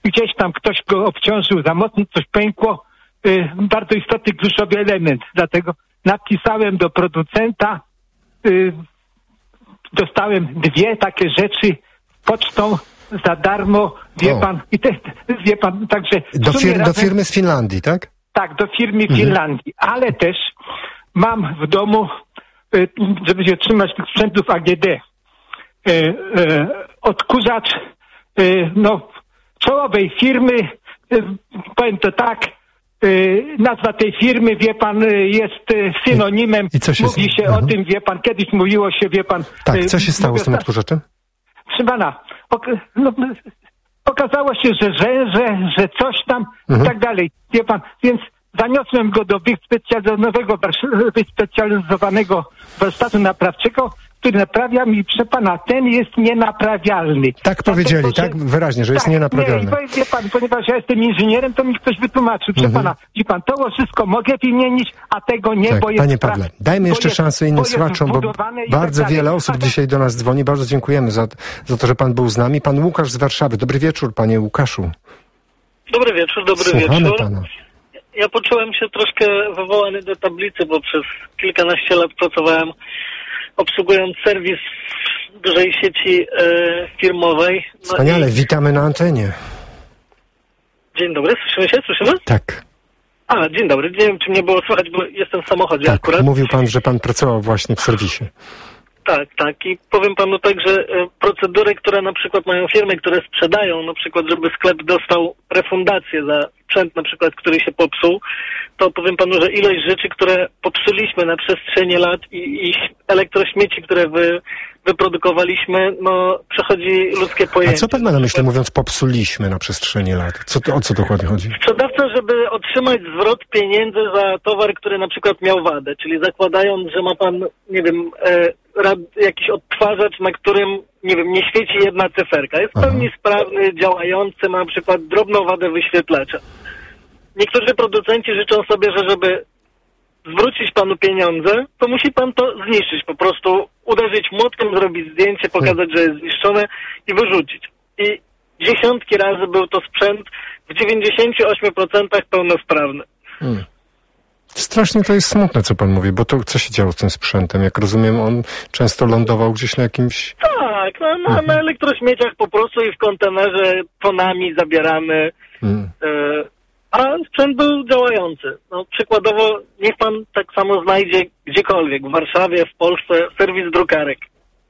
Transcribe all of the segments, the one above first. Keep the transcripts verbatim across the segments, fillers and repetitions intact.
gdzieś tam ktoś go obciążył za mocno, coś pękło. Y, bardzo istotny kluczowy element. Dlatego napisałem do producenta, y, dostałem dwie takie rzeczy pocztą za darmo, wie O. pan, i te, wie pan, także... Do, w sumie fir- do razem- firmy z Finlandii, tak? Tak, do firmy w Mhm. Finlandii, ale też mam w domu, y, żeby się trzymać tych sprzętów A G D, y, y, odkurzacz, y, no, czołowej firmy, y, powiem to tak, y, nazwa tej firmy, wie pan, y, jest y, synonimem, I co się mówi z- się mhm. o tym, wie pan, kiedyś mówiło się, wie pan... Tak, y, co się stało z tym mówię- odkurzaczem? Proszę pana, ok- no, okazało się, że, że, że, że coś tam Mhm. i tak dalej. Wie pan, więc zaniosłem go do wyspecjalizowanego, warsz- wyspecjalizowanego warsztatu naprawczego, który naprawia mi, proszę pana, ten jest nienaprawialny. Tak powiedzieli, Dlatego, tak? Wyraźnie, że jest tak, nienaprawialny. Nie, i wie pan, ponieważ ja jestem inżynierem, to mi ktoś wytłumaczył. Proszę Mhm. pana, wie pan, to wszystko mogę wymienić, a tego nie, Tak, bo jest... panie pra- Pawle, dajmy bo jeszcze jest- szansę innym bo jest słuchaczom, bo wbudowane i bardzo tak dalej. wiele osób Ale- dzisiaj do nas dzwoni. Bardzo dziękujemy za, za to, że pan był z nami. Pan Łukasz z Warszawy. Dobry wieczór, panie Łukaszu. Dobry wieczór, dobry Słuchamy wieczór. pana. Ja poczułem się troszkę wywołany do tablicy, bo przez kilkanaście lat pracowałem obsługując serwis dużej sieci e, firmowej. No Wspaniale, i... witamy na antenie. Dzień dobry, słyszymy się? Słyszymy? Tak, A, dzień dobry. Nie wiem, czy mnie było słychać, bo jestem w samochodzie tak. akurat. Mówił pan, że pan pracował właśnie w serwisie. Tak, tak. I powiem panu tak, że e, procedury, które na przykład mają firmy, które sprzedają, na przykład, żeby sklep dostał refundację za sprzęt, na przykład, który się popsuł, to powiem panu, że ilość rzeczy, które popsuliśmy na przestrzeni lat i, i elektrośmieci, które wy, wyprodukowaliśmy, no, przechodzi ludzkie A pojęcie. co pan ma na myśli, mówiąc popsuliśmy na przestrzeni lat? Co to, o co dokładnie chodzi? Sprzedawca, żeby otrzymać zwrot pieniędzy za towar, który na przykład miał wadę, czyli zakładając, że ma pan, nie wiem, e, rad, jakiś odtwarzacz, na którym, nie wiem, nie świeci jedna cyferka. Jest w Aha. pełni sprawny, działający, ma na przykład drobną wadę wyświetlacza. Niektórzy producenci życzą sobie, że żeby zwrócić panu pieniądze, to musi pan to zniszczyć. Po prostu uderzyć młotkiem, zrobić zdjęcie, pokazać, że jest zniszczone i wyrzucić. I dziesiątki razy był to sprzęt w dziewięćdziesięciu ośmiu procentach pełnosprawny. Hmm. Strasznie to jest smutne, co pan mówi, bo to co się działo z tym sprzętem? Jak rozumiem, on często lądował gdzieś na jakimś... Tak, no, na, na elektrośmieciach po prostu i w kontenerze tonami zabieramy, Hmm. e, a sprzęt był działający. No, przykładowo, niech pan tak samo znajdzie gdziekolwiek, w Warszawie, w Polsce, serwis drukarek.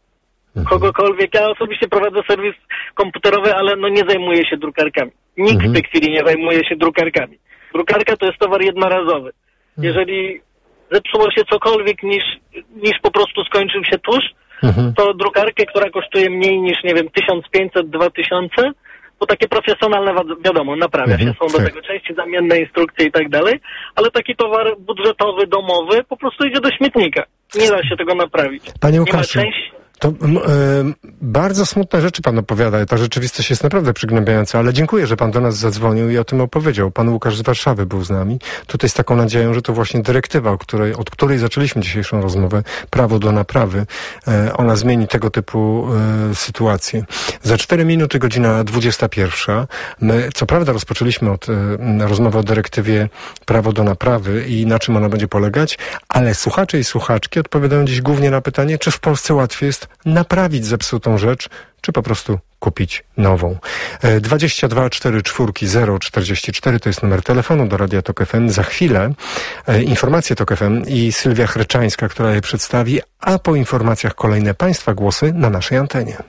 Kogokolwiek. Ja osobiście prowadzę serwis komputerowy, ale no nie zajmuję się drukarkami. Nikt Mhm. w tej chwili nie zajmuje się drukarkami. Drukarka to jest towar jednorazowy. Jeżeli zepsuło się cokolwiek niż, niż po prostu skończył się tusz, Mhm. to drukarkę, która kosztuje mniej niż, nie wiem, tysiąc pięćset do dwa tysiące, bo takie profesjonalne, wi- wiadomo, naprawia Mhm, się, są do tak. tego części zamienne, instrukcje i tak dalej, ale taki towar budżetowy, domowy po prostu idzie do śmietnika. Nie da się tego naprawić. Panie Nie ma Łukaszu, części. to m, e, bardzo smutne rzeczy pan opowiada. Ta rzeczywistość jest naprawdę przygnębiająca, ale dziękuję, że pan do nas zadzwonił i o tym opowiedział. Pan Łukasz z Warszawy był z nami. Tutaj z taką nadzieją, że to właśnie dyrektywa, o której, od której zaczęliśmy dzisiejszą rozmowę, prawo do naprawy, e, ona zmieni tego typu e, sytuacje. Za cztery minuty godzina dwudziesta pierwsza. My, co prawda, rozpoczęliśmy od e, rozmowy o dyrektywie prawo do naprawy i na czym ona będzie polegać, ale słuchacze i słuchaczki odpowiadają dziś głównie na pytanie, czy w Polsce łatwiej jest naprawić zepsutą rzecz, czy po prostu kupić nową. E, dwadzieścia dwa cztery cztery zero czterdzieści cztery to jest numer telefonu do Radia Tok F M. Za chwilę e, informacje Tok F M i Sylwia Chreczańska, która je przedstawi, a po informacjach kolejne Państwa głosy na naszej antenie.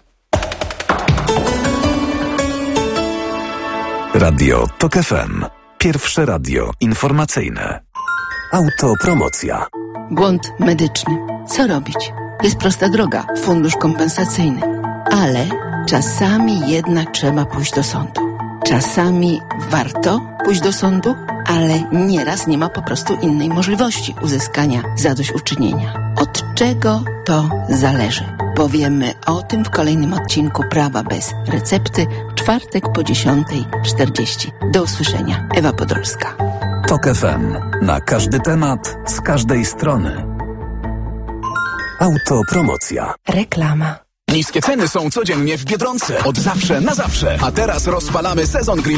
Radio Tok F M. Pierwsze radio informacyjne. Autopromocja. Błąd medyczny. Co robić? Jest prosta droga. Fundusz kompensacyjny. Ale czasami jednak trzeba pójść do sądu. Czasami warto pójść do sądu, ale nieraz nie ma po prostu innej możliwości uzyskania zadośćuczynienia. Od czego to zależy? Powiemy o tym w kolejnym odcinku Prawa bez recepty w czwartek po dziesiątej czterdzieści. Do usłyszenia. Ewa Podolska. Tok F M. Na każdy temat, z każdej strony. Autopromocja. Reklama. Niskie ceny są codziennie w Biedronce. Od zawsze na zawsze. A teraz rozpalamy sezon grill.